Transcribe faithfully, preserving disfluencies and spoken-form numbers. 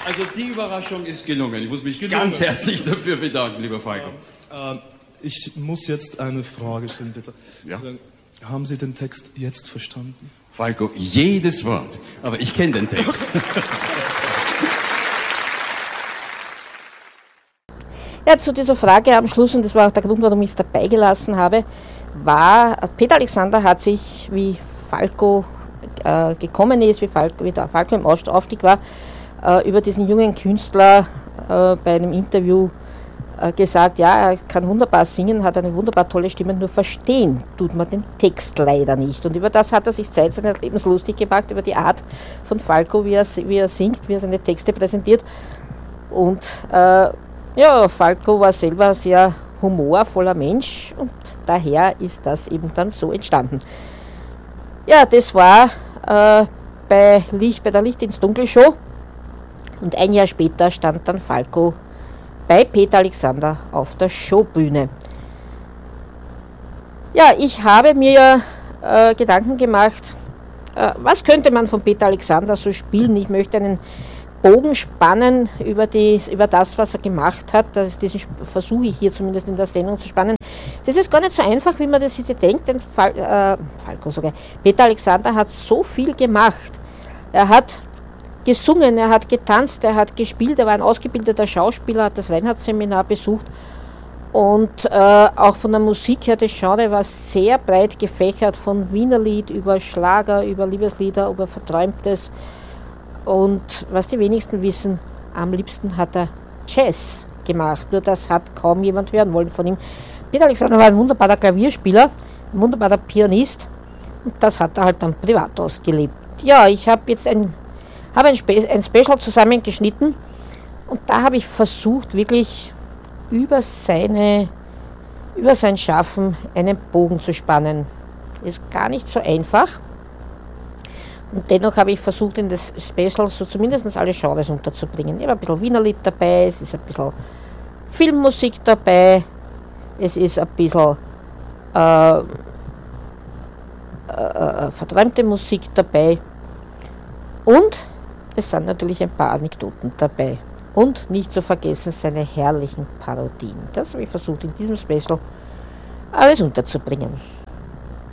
Also die Überraschung ist gelungen. Ich muss mich gelungen. ganz herzlich dafür bedanken, lieber Falco. Ähm, äh, ich muss jetzt eine Frage stellen, bitte. Ja? Also, haben Sie den Text jetzt verstanden? Falco, jedes Wort. Aber ich kenne den Text. Ja, zu dieser Frage am Schluss, und das war auch der Grund, warum ich es dabei gelassen habe, war, Peter Alexander hat sich, wie Falco äh, gekommen ist, wie Falco, wie der Falco im Aufstieg war, äh, über diesen jungen Künstler äh, bei einem Interview äh, gesagt, ja, er kann wunderbar singen, hat eine wunderbar tolle Stimme, nur verstehen tut man den Text leider nicht. Und über das hat er sich Zeit seines Lebens lustig gemacht, über die Art von Falco, wie er, wie er singt, wie er seine Texte präsentiert. Und äh, ja, Falco war selber ein sehr humorvoller Mensch und daher ist das eben dann so entstanden. Ja, das war äh, bei, Licht, bei der Licht ins Dunkel Show und ein Jahr später stand dann Falco bei Peter Alexander auf der Showbühne. Ja, ich habe mir äh, Gedanken gemacht, äh, was könnte man von Peter Alexander so spielen. Ich möchte einen Bogen spannen über, die, über das, was er gemacht hat. Das, diesen versuche ich hier zumindest in der Sendung zu spannen. Das ist gar nicht so einfach, wie man das sich denkt, denn Fal, äh, Falco sogar. Peter Alexander hat so viel gemacht. Er hat gesungen, er hat getanzt, er hat gespielt, er war ein ausgebildeter Schauspieler, hat das Reinhardt-Seminar besucht und äh, auch von der Musik her, das Genre war sehr breit gefächert, von Wienerlied über Schlager, über Liebeslieder, über Verträumtes. Und was die wenigsten wissen, am liebsten hat er Jazz gemacht. Nur das hat kaum jemand hören wollen von ihm. Peter Alexander war ein wunderbarer Klavierspieler, ein wunderbarer Pianist. Und das hat er halt dann privat ausgelebt. Ja, ich habe jetzt ein, habe ein, Spe- ein Special zusammengeschnitten. Und da habe ich versucht, wirklich über, seine, über sein Schaffen einen Bogen zu spannen. Ist gar nicht so einfach. Und dennoch habe ich versucht, in das Special so zumindest alle Genres unterzubringen. Ich habe ein bisschen Wienerlied dabei, es ist ein bisschen Filmmusik dabei, es ist ein bisschen äh, äh, verträumte Musik dabei und es sind natürlich ein paar Anekdoten dabei. Und nicht zu vergessen seine herrlichen Parodien. Das habe ich versucht, in diesem Special alles unterzubringen.